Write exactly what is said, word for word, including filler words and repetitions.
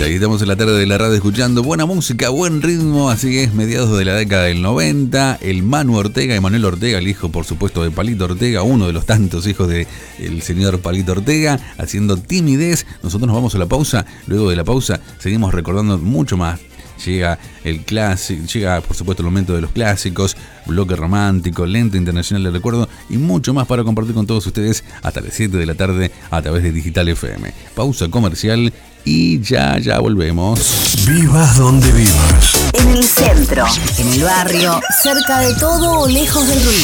ahí estamos en la tarde de la radio escuchando buena música, buen ritmo, así que es mediados de la década del noventa, el Manu Ortega, Emanuel Ortega, el hijo por supuesto de Palito Ortega, uno de los tantos hijos del señor Palito Ortega, haciendo Timidez. Nosotros nos vamos a la pausa, luego de la pausa seguimos recordando mucho más. Llega el clásico, llega por supuesto el momento de los clásicos, bloque romántico, lente internacional de recuerdo y mucho más para compartir con todos ustedes hasta las siete de la tarde a través de Digital F M. Pausa comercial y ya, ya volvemos. Vivas donde vivas. En el centro, en el barrio, cerca de todo o lejos del ruido.